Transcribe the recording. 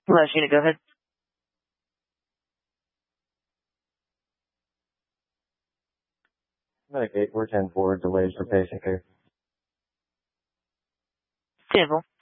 Last unit, go ahead. Medic 8, we're 10-4, delays for patient care. Sample.